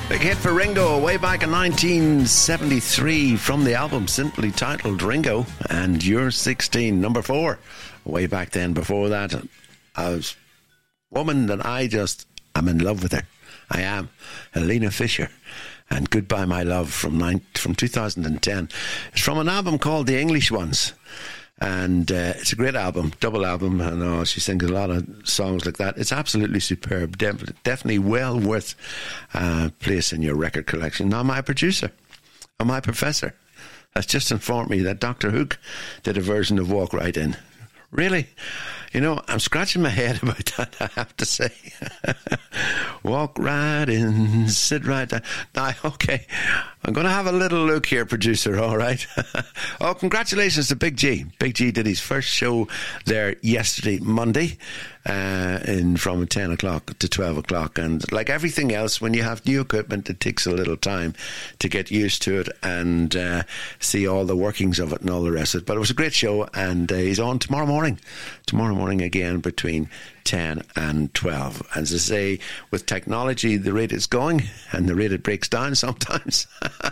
Big hit for Ringo way back in 1973 from the album simply titled Ringo and You're 16, number 4. Way back then, before that, I was a woman that I'm in love with her. I am. Helena Fisher. And Goodbye My Love from 2010. It's from an album called The English Ones. And it's a great album, double album. I know she sings a lot of songs like that. It's absolutely superb. Definitely well worth place in your record collection. Now, my producer and my professor has just informed me that Dr. Hook did a version of Walk Right In. Really? You know, I'm scratching my head about that, I have to say. Walk right in, sit right down. Now, okay, I'm going to have a little look here, producer, all right? Oh, congratulations to Big G. Big G did his first show there yesterday, Monday, from 10 o'clock to 12 o'clock. And like everything else, when you have new equipment, it takes a little time to get used to it and see all the workings of it and all the rest of it. But it was a great show, and he's on tomorrow morning again between 10 and 12. As I say, with technology, the rate it's going and the rate it breaks down sometimes.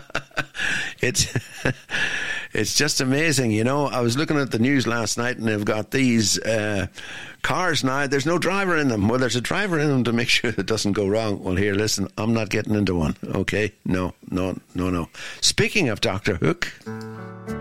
It's just amazing, you know. I was looking at the news last night and they've got these cars now. There's no driver in them. Well, there's a driver in them to make sure it doesn't go wrong. Well, here, listen, I'm not getting into one, okay? No. Speaking of Dr. Hook...